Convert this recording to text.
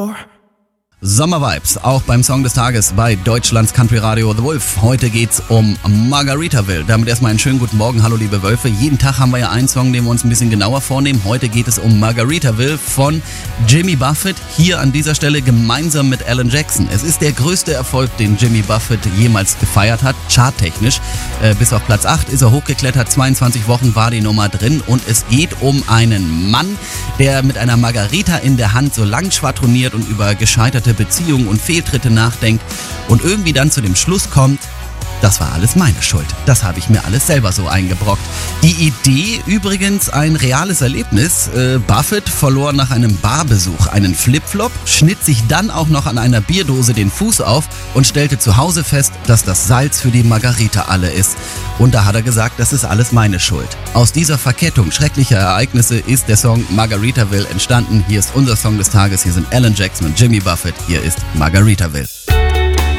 Sommervibes, auch beim Song des Tages bei Deutschlands Country Radio The Wolf. Heute geht's um Margaritaville. Damit erstmal einen schönen guten Morgen. Hallo liebe Wölfe. Jeden Tag haben wir ja einen Song, den wir uns ein bisschen genauer vornehmen. Heute geht es um Margaritaville von Jimmy Buffett. Hier an dieser Stelle gemeinsam mit Alan Jackson. Es ist der größte Erfolg, den Jimmy Buffett jemals gefeiert hat, charttechnisch. Bis auf Platz 8 ist er hochgeklettert. 22 Wochen war die Nummer drin. Und es geht um einen Mann, der mit einer Margarita in der Hand so lang schwadroniert und über gescheiterte Beziehungen und Fehltritte nachdenkt und irgendwie dann zu dem Schluss kommt, das war alles meine Schuld. Das habe ich mir alles selber so eingebrockt. Die Idee übrigens ein reales Erlebnis. Buffett verlor nach einem Barbesuch einen Flipflop, schnitt sich dann auch noch an einer Bierdose den Fuß auf und stellte zu Hause fest, dass das Salz für die Margarita alle ist. Und da hat er gesagt, das ist alles meine Schuld. Aus dieser Verkettung schrecklicher Ereignisse ist der Song Margaritaville entstanden. Hier ist unser Song des Tages. Hier sind Alan Jackson und Jimmy Buffett. Hier ist Margaritaville.